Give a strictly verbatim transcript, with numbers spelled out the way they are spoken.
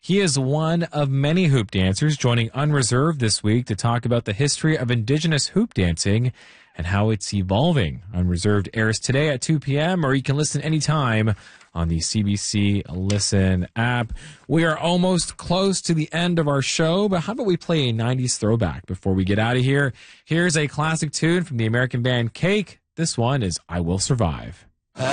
He is one of many hoop dancers joining Unreserved this week to talk about the history of Indigenous hoop dancing and how it's evolving. Unreserved airs today at two p.m., or you can listen anytime on the C B C Listen app. We are almost close to the end of our show, but how about we play a nineties throwback before we get out of here? Here's a classic tune from the American band Cake. This one is I Will Survive.